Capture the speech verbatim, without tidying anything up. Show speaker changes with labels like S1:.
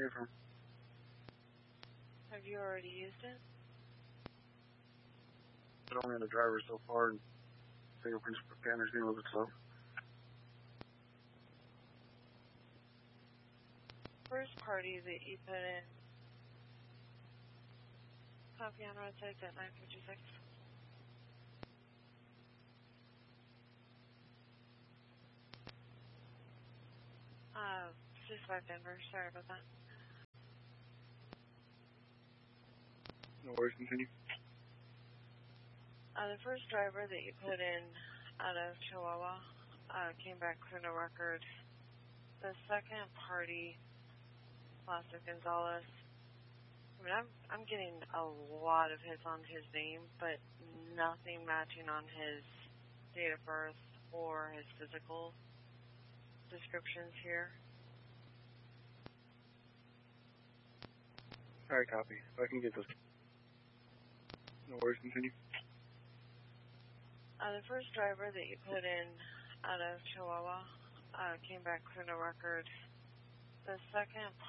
S1: from.
S2: Have you already used it?
S1: But only on the driver so far, and fingerprint scanner's getting a little bit slow.
S2: First party that you put in. Copy on roadside at nine fifty-six. Uh, six five Denver. Sorry about that.
S1: No worries, continue.
S2: Uh, the first driver that you put in out of Chihuahua uh, came back clear no record. The second party, Plastic Gonzalez, I mean, I'm, I'm getting a lot of hits on his name, but nothing matching on his date of birth or his physical descriptions here.
S1: Alright, copy. If I can get this. No worries, continue.
S2: Uh, the first driver that you put in out of Chihuahua uh, came back clear no record. The second